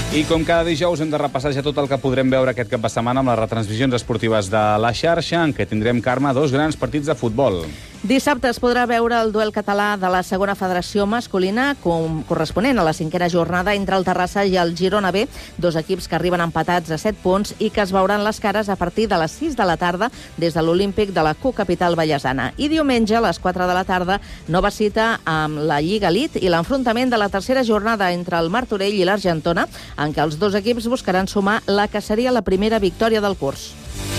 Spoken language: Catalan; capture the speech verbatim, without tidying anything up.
I com cada dijous hem de repassar ja tot el que podrem veure aquest cap de setmana amb les retransmissions esportives de la xarxa, en què tindrem, Carme, dos grans partits de futbol. Dissabte es podrà veure el duel català de la segona federació masculina com corresponent a la cinquena jornada entre el Terrassa i el Girona B, dos equips que arriben empatats a set punts i que es veuran les cares a partir de les sis de la tarda des de l'Olímpic de la cocapital vallesana. I diumenge, a les quatre de la tarda, nova cita amb la Lliga Elite i l'enfrontament de la tercera jornada entre el Martorell i l'Argentona, en què els dos equips buscaran sumar la que seria la primera victòria del curs.